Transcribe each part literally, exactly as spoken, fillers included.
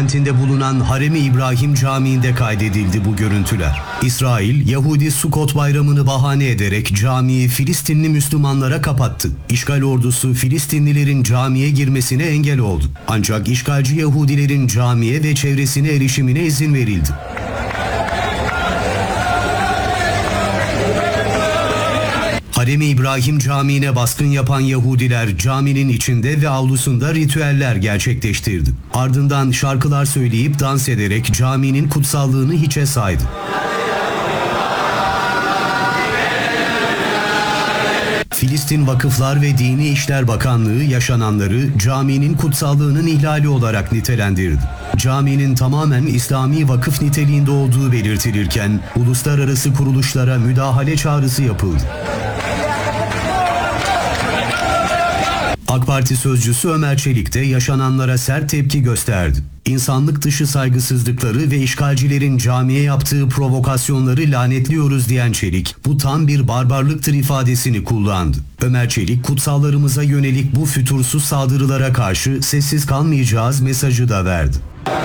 kentinde bulunan Harem-i İbrahim Camii'nde kaydedildi bu görüntüler. İsrail, Yahudi Sukkot bayramını bahane ederek camiyi Filistinli Müslümanlara kapattı. İşgal ordusu Filistinlilerin camiye girmesine engel oldu. Ancak işgalci Yahudilerin camiye ve çevresine erişimine izin verildi. Harem-i İbrahim Camii'ne baskın yapan Yahudiler caminin içinde ve avlusunda ritüeller gerçekleştirdi. Ardından şarkılar söyleyip dans ederek caminin kutsallığını hiçe saydı. Filistin Vakıflar ve Dini İşler Bakanlığı yaşananları caminin kutsallığının ihlali olarak nitelendirdi. Caminin tamamen İslami vakıf niteliğinde olduğu belirtilirken uluslararası kuruluşlara müdahale çağrısı yapıldı. AK Parti sözcüsü Ömer Çelik de yaşananlara sert tepki gösterdi. İnsanlık dışı saygısızlıkları ve işgalcilerin camiye yaptığı provokasyonları lanetliyoruz diyen Çelik, bu tam bir barbarlıktır ifadesini kullandı. Ömer Çelik, kutsallarımıza yönelik bu fütursuz saldırılara karşı sessiz kalmayacağız mesajı da verdi.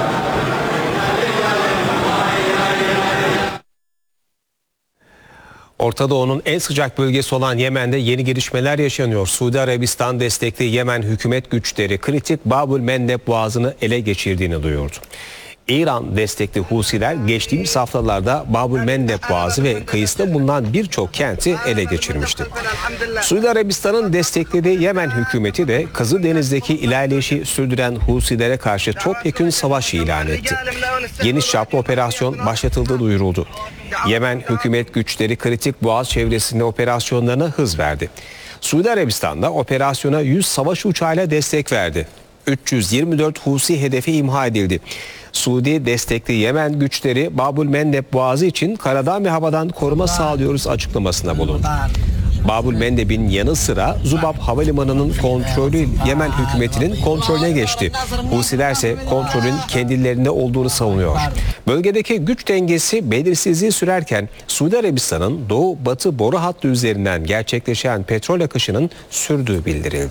Orta Doğu'nun en sıcak bölgesi olan Yemen'de yeni gelişmeler yaşanıyor. Suudi Arabistan destekli Yemen hükümet güçleri kritik Babül Mendeb Boğazı'nı ele geçirdiğini duyurdu. İran destekli Husiler geçtiğimiz haftalarda Babül Mendeb Boğazı ve kıyısında bulunan birçok kenti ele geçirmişti. Suudi Arabistan'ın desteklediği Yemen hükümeti de Kızıldeniz'deki ilerleyişi sürdüren Husilere karşı topyekün savaş ilan etti. Geniş çaplı operasyon başlatıldığı duyuruldu. Yemen hükümet güçleri kritik boğaz çevresinde operasyonlarına hız verdi. Suudi Arabistan'da operasyona yüz savaş uçağıyla destek verdi. üç yüz yirmi dört Husi hedefi imha edildi. Suudi destekli Yemen güçleri Babül Mendeb Boğazı için karadan ve havadan koruma sağlıyoruz açıklamasında bulundu. Babül Mendeb'in yanı sıra Zubab Havalimanı'nın kontrolü Yemen hükümetinin kontrolüne geçti. Husiler ise kontrolün kendilerinde olduğunu savunuyor. Bölgedeki güç dengesi belirsizliği sürerken Suudi Arabistan'ın doğu-batı boru hattı üzerinden gerçekleşen petrol akışının sürdüğü bildirildi.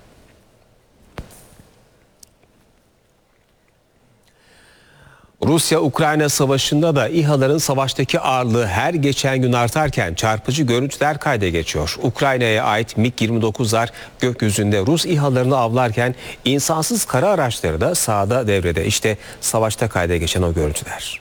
Rusya-Ukrayna savaşında da İHA'ların savaştaki ağırlığı her geçen gün artarken çarpıcı görüntüler kayda geçiyor. Ukrayna'ya ait MiG yirmi dokuzlar gökyüzünde Rus İHA'larını avlarken insansız kara araçları da sahada devrede. İşte savaşta kayda geçen o görüntüler.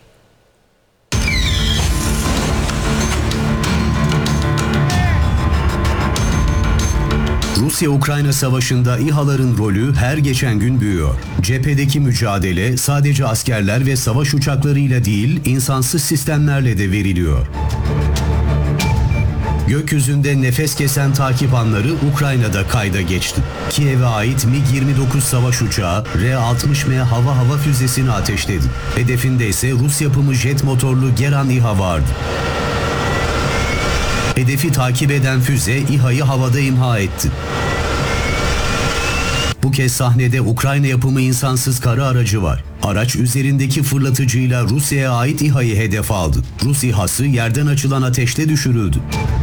Rusya-Ukrayna savaşında İHA'ların rolü her geçen gün büyüyor. Cephedeki mücadele sadece askerler ve savaş uçaklarıyla değil, insansız sistemlerle de veriliyor. Gökyüzünde nefes kesen takip anları Ukrayna'da kayda geçti. Kiev'e ait MiG yirmi dokuz savaş uçağı R altmış M hava hava füzesini ateşledi. Hedefinde ise Rus yapımı jet motorlu Geran İHA vardı. Hedefi takip eden füze İHA'yı havada imha etti. Bu kez sahnede Ukrayna yapımı insansız kara aracı var. Araç üzerindeki fırlatıcıyla Rusya'ya ait İHA'yı hedef aldı. Rus İHA'sı yerden açılan ateşle düşürüldü.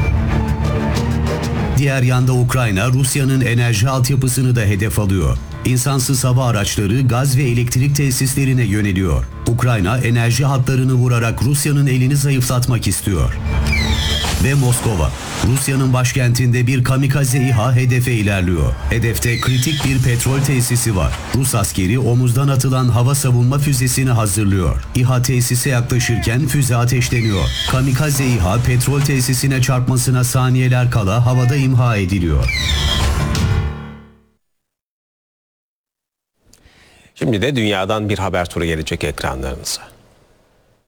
Diğer yanda Ukrayna, Rusya'nın enerji altyapısını da hedef alıyor. İnsansız hava araçları gaz ve elektrik tesislerine yöneliyor. Ukrayna enerji hatlarını vurarak Rusya'nın elini zayıflatmak istiyor. Ve Moskova, Rusya'nın başkentinde bir kamikaze İHA hedefe ilerliyor. Hedefte kritik bir petrol tesisi var. Rus askeri omuzdan atılan hava savunma füzesini hazırlıyor. İHA tesise yaklaşırken füze ateşleniyor. Kamikaze İHA petrol tesisine çarpmasına saniyeler kala havada imha ediliyor. Şimdi de dünyadan bir haber turu gelecek ekranlarınıza.